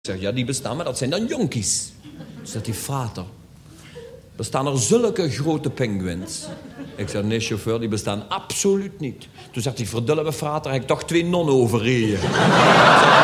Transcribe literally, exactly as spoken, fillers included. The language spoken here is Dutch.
Ik zeg, ja, die bestaan, maar dat zijn dan jonkies. Toen zegt die frater, bestaan er zulke grote penguins? Ik zeg, nee, chauffeur, die bestaan absoluut niet. Toen zegt hij, verdulle we frater, heb ik toch twee nonnen overreden.